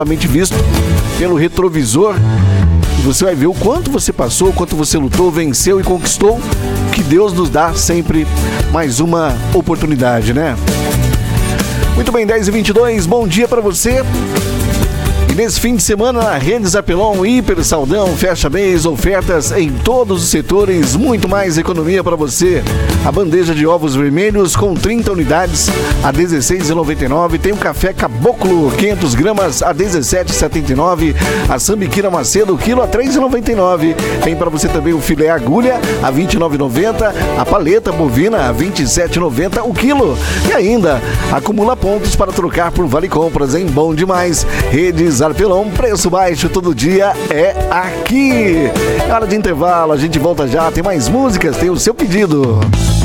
visto pelo retrovisor. Você vai ver o quanto você passou, o quanto você lutou, venceu e conquistou, que Deus nos dá sempre mais uma oportunidade, né? Muito bem, 10h22, bom dia para você. E nesse fim de semana na Rede Zapelon, hiper saldão, fecha mês, ofertas em todos os setores, muito mais economia para você. A bandeja de ovos vermelhos com 30 unidades a R$ 16,99. Tem o café Caboclo, 500 gramas a R$ 17,79. A sambiquira Macedo, quilo a R$ 3,99. Tem para você também o filé agulha a R$ 29,90. A paleta bovina a R$ 27,90 o quilo. E ainda, acumula pontos para trocar por vale compras, hein? Bom demais. Redes Arpelon, preço baixo todo dia é aqui. É hora de intervalo, a gente volta já, tem mais músicas, tem o seu pedido.